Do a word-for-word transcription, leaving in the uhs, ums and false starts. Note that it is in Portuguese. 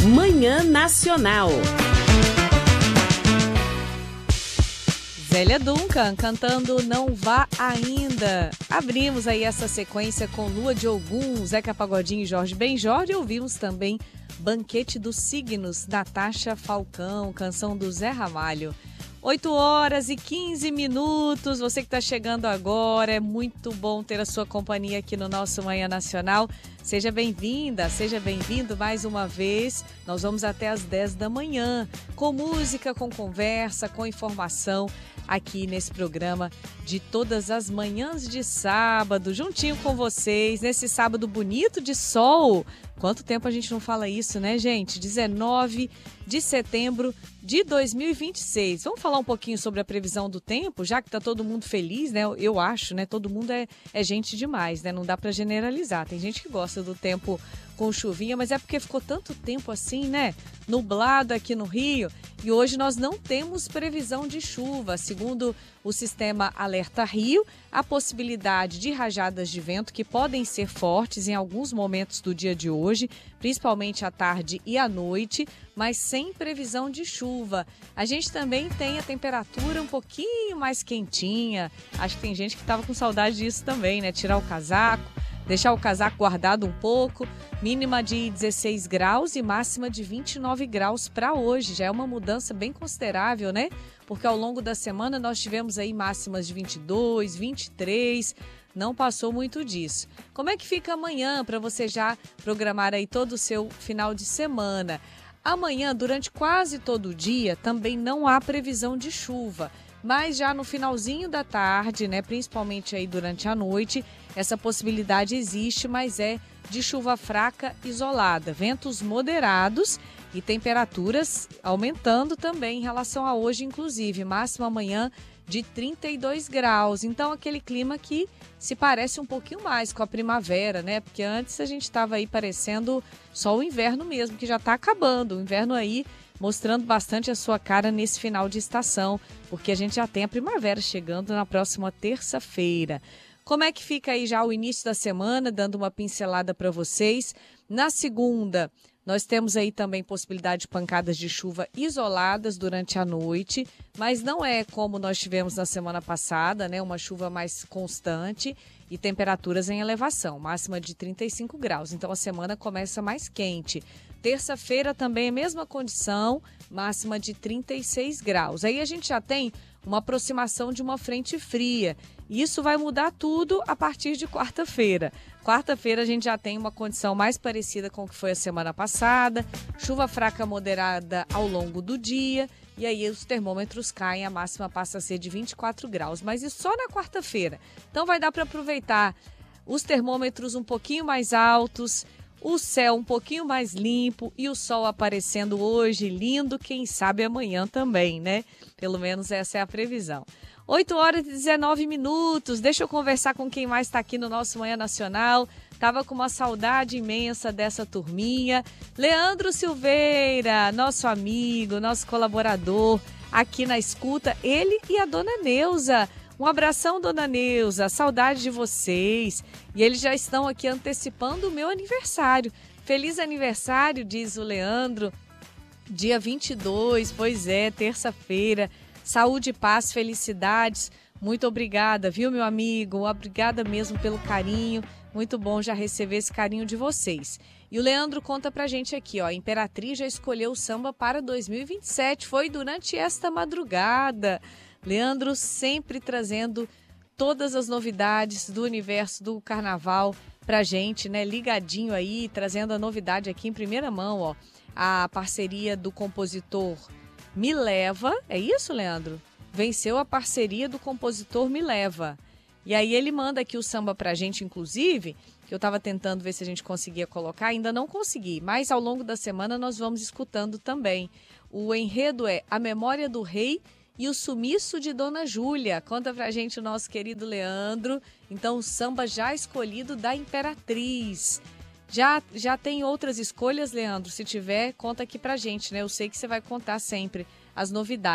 Manhã Nacional. Zélia Duncan cantando Não Vá Ainda. Abrimos aí essa sequência com Lua de Ogum, Zeca Pagodinho e Jorge Benjor. E ouvimos também Banquete dos Signos, Natasha Falcão, canção do Zé Ramalho. oito horas e quinze minutos, você que está chegando agora, é muito bom ter a sua companhia aqui no nosso Manhã Nacional. Seja bem-vinda, seja bem-vindo mais uma vez. Nós vamos até às dez da manhã, com música, com conversa, com informação, aqui nesse programa de todas as manhãs de sábado, juntinho com vocês, nesse sábado bonito de sol. Quanto tempo a gente não fala isso, né, gente? dezenove de setembro de dois mil e vinte e seis. Vamos falar um pouquinho sobre a previsão do tempo, já que tá todo mundo feliz, né? Eu acho, né? Todo mundo é, é gente demais, né? Não dá para generalizar. Tem gente que gosta do tempo com chuvinha, mas é porque ficou tanto tempo assim, né? Nublado aqui no Rio. E hoje nós não temos previsão de chuva. Segundo o sistema Alerta Rio, a possibilidade de rajadas de vento que podem ser fortes em alguns momentos do dia de hoje, principalmente à tarde e à noite, mas sem previsão de chuva. A gente também tem a temperatura um pouquinho mais quentinha. Acho que tem gente que estava com saudade disso também, né? Tirar o casaco, deixar o casaco guardado um pouco. Mínima de dezesseis graus e máxima de vinte e nove graus para hoje. Já é uma mudança bem considerável, né? Porque ao longo da semana nós tivemos aí máximas de vinte e dois, vinte e três, não passou muito disso. Como é que fica amanhã para você já programar aí todo o seu final de semana? Amanhã, durante quase todo o dia, também não há previsão de chuva. Mas já no finalzinho da tarde, né, principalmente aí durante a noite, essa possibilidade existe, mas é de chuva fraca isolada, ventos moderados e temperaturas aumentando também em relação a hoje, inclusive, máxima amanhã de trinta e dois graus. Então, aquele clima que se parece um pouquinho mais com a primavera, né? Porque antes a gente estava aí parecendo só o inverno mesmo, que já está acabando. O inverno aí mostrando bastante a sua cara nesse final de estação, porque a gente já tem a primavera chegando na próxima terça-feira. Como é que fica aí já o início da semana, dando uma pincelada para vocês? Na segunda, nós temos aí também possibilidade de pancadas de chuva isoladas durante a noite, mas não é como nós tivemos na semana passada, né? Uma chuva mais constante e temperaturas em elevação, máxima de trinta e cinco graus. Então a semana começa mais quente. Terça-feira também a mesma condição, máxima de trinta e seis graus. Aí a gente já tem uma aproximação de uma frente fria. Isso vai mudar tudo a partir de quarta-feira. Quarta-feira a gente já tem uma condição mais parecida com o que foi a semana passada, chuva fraca moderada ao longo do dia, e aí os termômetros caem, a máxima passa a ser de vinte e quatro graus, mas isso só na quarta-feira. Então vai dar para aproveitar os termômetros um pouquinho mais altos, o céu um pouquinho mais limpo e o sol aparecendo hoje lindo, quem sabe amanhã também, né? Pelo menos essa é a previsão. oito horas e dezenove minutos, deixa eu conversar com quem mais está aqui no nosso Manhã Nacional. Tava com uma saudade imensa dessa turminha. Leandro Silveira, nosso amigo, nosso colaborador aqui na escuta, ele e a dona Neuza. Um abração, dona Neuza, saudade de vocês. E eles já estão aqui antecipando o meu aniversário. Feliz aniversário, diz o Leandro, dia vinte e dois, pois é, terça-feira. Saúde, paz, felicidades. Muito obrigada, viu, meu amigo? Obrigada mesmo pelo carinho. Muito bom já receber esse carinho de vocês. E o Leandro conta pra gente aqui, ó, a Imperatriz já escolheu o samba para dois mil e vinte e sete. Foi durante esta madrugada. Leandro sempre trazendo todas as novidades do universo do carnaval pra gente, né? Ligadinho aí, trazendo a novidade aqui em primeira mão, ó. A parceria do compositor Me Leva, é isso, Leandro? Venceu a parceria do compositor Me Leva. E aí ele manda aqui o samba pra gente, inclusive, que eu estava tentando ver se a gente conseguia colocar, ainda não consegui, mas ao longo da semana nós vamos escutando também. O enredo é A Memória do Rei e o Sumiço de Dona Júlia. Conta pra gente o nosso querido Leandro. Então o samba já escolhido da Imperatriz. Já, já tem outras escolhas, Leandro? Se tiver, conta aqui pra gente, né? Eu sei que você vai contar sempre as novidades.